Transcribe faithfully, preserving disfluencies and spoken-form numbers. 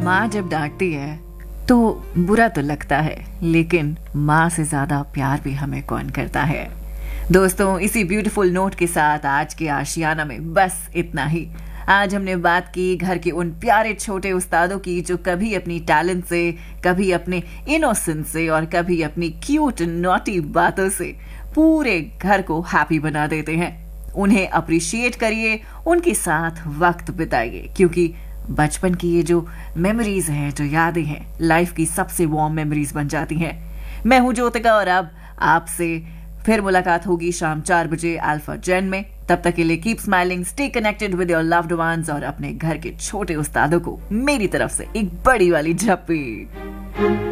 माँ जब डांटती है तो बुरा तो लगता है, लेकिन माँ से ज्यादा प्यार भी हमें कौन करता है। दोस्तों, इसी ब्यूटीफुल नोट के साथ आज के आशियाना में बस इतना ही। आज हमने बात की घर के उन प्यारे छोटे उस्तादों की जो कभी अपनी टैलेंट से, कभी अपने इनोसेंस से और कभी अपनी क्यूट नॉटी बातों से पूरे घर को हैप्पी बना देते हैं। उन्हें अप्रिशिएट करिए, उनके साथ वक्त बिताइए, क्योंकि बचपन की ये जो मेमोरीज हैं, जो यादें हैं, लाइफ की सबसे वार्म मेमोरीज बन जाती हैं। मैं हूं ज्योतिका और अब आपसे फिर मुलाकात होगी शाम चार बजे अल्फा जेन में। तब तक के लिए keep smiling, stay connected with your loved ones और अपने घर के छोटे उस्तादों को मेरी तरफ से एक बड़ी वाली झप्पी।